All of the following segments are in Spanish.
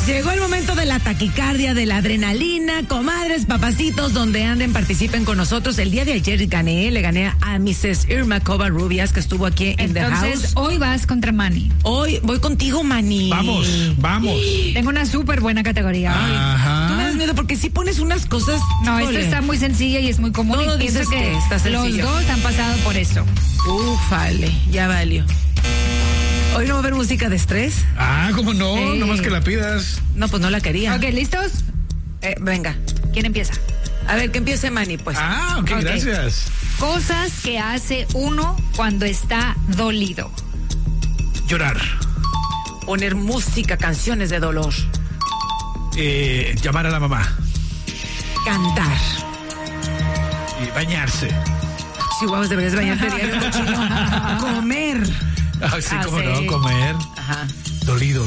Llegó el momento de la taquicardia, de la adrenalina. Comadres, papacitos, donde anden, participen con nosotros. El día de ayer le gané a Mrs. Irma Covarrubias, que estuvo aquí en The House. Entonces, hoy vas contra Manny. Hoy voy contigo, Manny. Vamos. Tengo una súper buena categoría. Ajá. Tú me das miedo porque si pones unas cosas... No, esta está muy sencilla y es muy común. Todo y pienso dices que que está los sencillo. dos han pasado por eso. Ufale, ya valió. ¿Hoy no va a haber música de estrés? ¿Cómo no? Sí. Nomás que la pidas. No, pues no la quería. Ok, ¿listos? Venga. ¿Quién empieza? A ver, que empiece Manny, pues. Ok, Ok. gracias. Cosas que hace uno cuando está dolido. Llorar. Poner música, canciones de dolor. Llamar a la mamá. Cantar. Y bañarse. Chihuahuas, deberías bañarte diario, cochino. Comer. Sí, Ah, cómo sí. no, comer. Ajá. Dolido.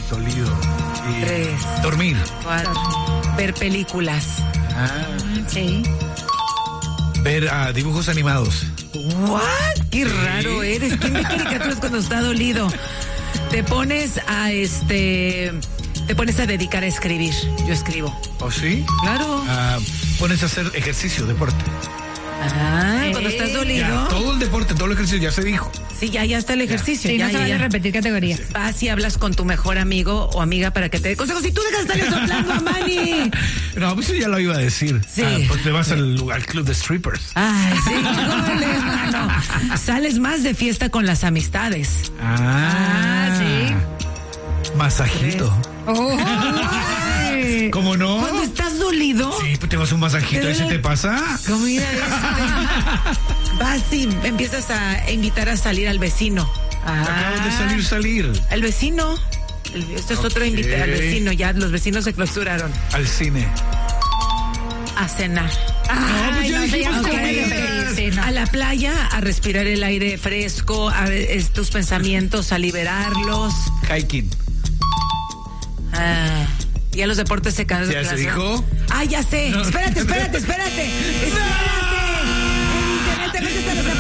Y 3, dormir. 4. Ver películas. Sí. Ver Dibujos animados. ¿What? Qué raro eres. ¿Quién ve caricaturas cuando está dolido? Te pones a dedicar a escribir. Yo escribo. ¿O sí? Claro. Pones a hacer ejercicio, deporte. Cuando estás dolido. Ya, todo el deporte, todo el ejercicio ya se dijo. Sí, ya está el ejercicio. Sí, ya, no se vale repetir categorías. Vas y hablas con tu mejor amigo o amiga para que te dé consejos. Y tú dejas de estarle soplando a Manny. No, pues eso ya lo iba a decir. Sí. Pues te vas al club de strippers. Ay, sí, híjole, hermano. Sales más de fiesta con las amistades. Sí. Masajito. Oh. ¿Cómo no? Cuando estás dolido. Sí, pues te vas a un masajito, ¿y se te pasa? Como mira, vas y empiezas a invitar a salir al vecino. Acabas de salir. El vecino. Esto es otro invitado al vecino. Ya los vecinos se clausuraron. Al cine. A cenar. pues ya dijimos Ok, comidas. ok. Sí, no. A la playa, a respirar el aire fresco, a ver, tus pensamientos, a liberarlos. Hiking. Ya los deportes se cansan. ¿Ya se dijo? Ya sé. No. Espérate. En internet te metes a los